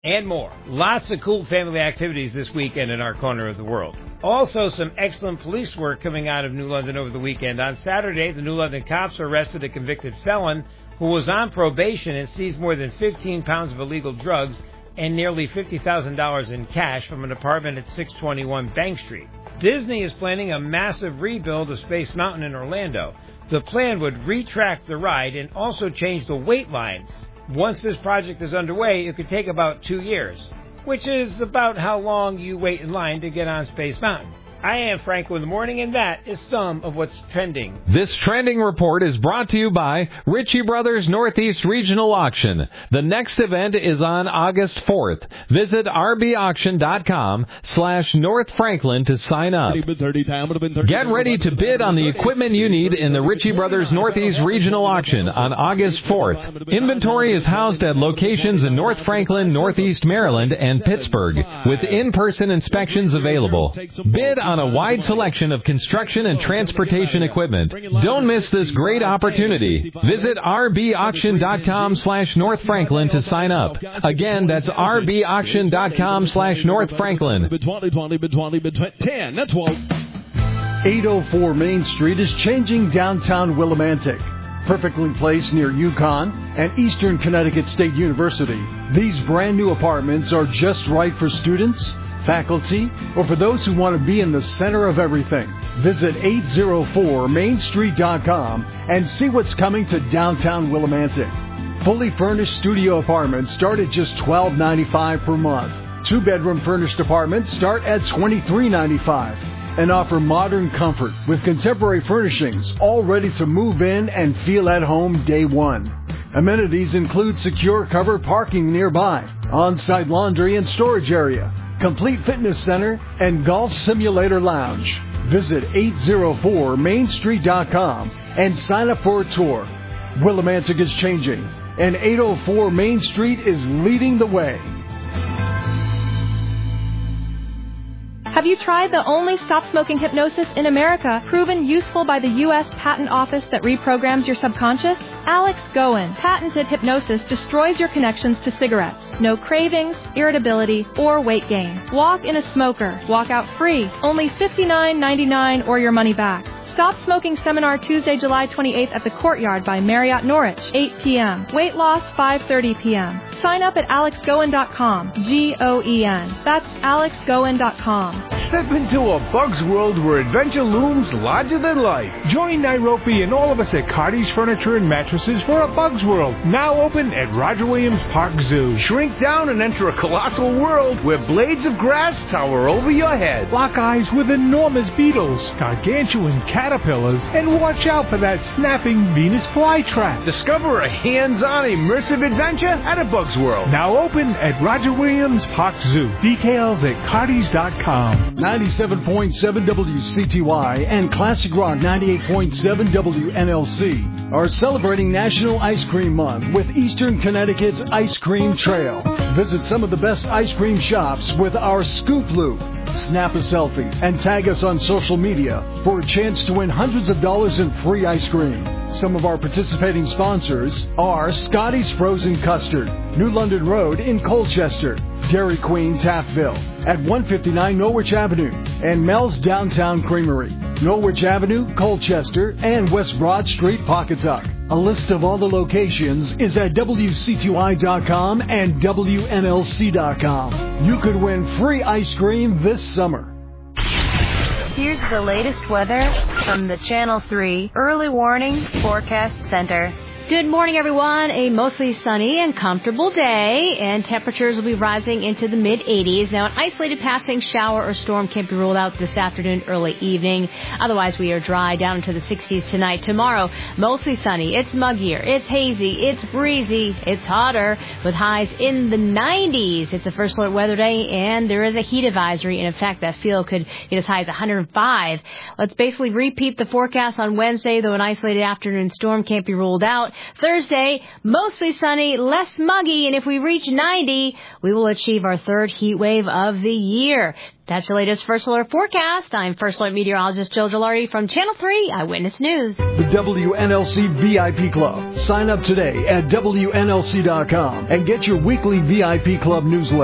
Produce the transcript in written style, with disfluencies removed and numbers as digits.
And more. Lots of cool family activities this weekend in our corner of the world. Also, some excellent police work coming out of New London over the weekend. On Saturday, the New London cops arrested a convicted felon who was on probation and seized more than 15 pounds of illegal drugs and nearly $50,000 in cash from an apartment at 621 Bank Street. Disney is planning a massive rebuild of Space Mountain in Orlando. The plan would retract the ride and also change the wait lines. Once this project is underway, it could take about 2 years, which is about how long you wait in line to get on Space Mountain. I am Franco in the morning, and that is some of what's trending. This trending report is brought to you by Ritchie Brothers Northeast Regional Auction. The next event is on August 4th. Visit rbauction.com/North Franklin to sign up. Get ready to bid on the equipment you need in the Ritchie Brothers Northeast Regional Auction on August 4th. Inventory is housed at locations in North Franklin, Northeast Maryland, and Pittsburgh, with in-person inspections available. Bid on a wide selection of construction and transportation equipment. Don't miss this great opportunity. Visit rbauction.com/North Franklin to sign up. Again, that's rbauction.com/North Franklin. 804 Main Street is changing downtown Willimantic. Perfectly placed near UConn and Eastern Connecticut State University, these brand new apartments are just right for students, faculty, or for those who want to be in the center of everything. Visit 804mainstreet.com and see what's coming to downtown Willimantic. Fully furnished studio apartments start at just $12.95 per month. Two-bedroom furnished apartments start at $23.95 and offer modern comfort with contemporary furnishings, all ready to move in and feel at home day one. Amenities include secure covered parking nearby, on-site laundry and storage area, complete fitness center, and golf simulator lounge. Visit 804mainstreet.com and sign up for a tour. Willimantic is changing, and 804 Main Street is leading the way. Have you tried the only stop-smoking hypnosis in America, proven useful by the U.S. Patent Office that reprograms your subconscious? Alex Goen, patented hypnosis destroys your connections to cigarettes. No cravings, irritability, or weight gain. Walk in a smoker. Walk out free. Only $59.99 or your money back. Stop Smoking Seminar Tuesday, July 28th at the Courtyard by Marriott Norwich, 8 p.m. Weight loss, 5:30 p.m. Sign up at alexgoen.com, G-O-E-N. That's alexgoen.com. Step into a Bug's world where adventure looms larger than life. Join Nairobi and all of us at Cardi's Furniture and Mattresses for a Bug's World, now open at Roger Williams Park Zoo. Shrink down and enter a colossal world where blades of grass tower over your head. Lock eyes with enormous beetles, gargantuan caterpillars, and watch out for that snapping Venus flytrap. Discover a hands-on immersive adventure at a Bug's World, now open at Roger Williams Park Zoo. Details at cardis.com. 97.7 WCTY and Classic Rock 98.7 WNLC are celebrating National Ice Cream Month with Eastern Connecticut's Ice Cream Trail. Visit some of the best ice cream shops with our Scoop Loop. Snap a selfie and tag us on social media for a chance to win hundreds of dollars in free ice cream. Some of our participating sponsors are Scotty's Frozen Custard, New London Road in Colchester, Dairy Queen Taffville at 159 Norwich Avenue, and Mel's Downtown Creamery, Norwich Avenue, Colchester, and West Broad Street, Pawcatuck. A list of all the locations is at WCTY.com and WNLC.com. You could win free ice cream this summer. Here's the latest weather from the Channel 3 Early Warning Forecast Center. Good morning, everyone. A mostly sunny and comfortable day, and temperatures will be rising into the mid-80s. Now, an isolated passing shower or storm can't be ruled out this afternoon, early evening. Otherwise, we are dry down into the 60s tonight. Tomorrow, mostly sunny. It's muggier. It's hazy. It's breezy. It's hotter with highs in the 90s. It's a first alert weather day, and there is a heat advisory. And in fact, that field could get as high as 105. Let's basically repeat the forecast on Wednesday, though an isolated afternoon storm can't be ruled out. out. Thursday, mostly sunny, less muggy, and if we reach 90, we will achieve our third heat wave of the year. That's your latest First Alert forecast. I'm First Alert meteorologist Jill Gilardi from Channel 3 Eyewitness News. The WNLC VIP Club. Sign up today at WNLC.com and get your weekly VIP Club newsletter.